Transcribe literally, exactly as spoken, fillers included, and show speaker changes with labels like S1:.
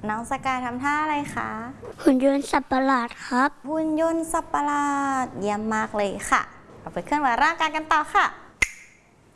S1: น้องสกายทำท่าอะไรคะ
S2: หุ่นยนต์สัตว์ประหลาดครับ
S1: หุ่นยนต์สัตว์ประหลาดเยี่ยมมากเลยค่ะเราไปเคลื่อนไหวร่างกายกันต่อค่ะ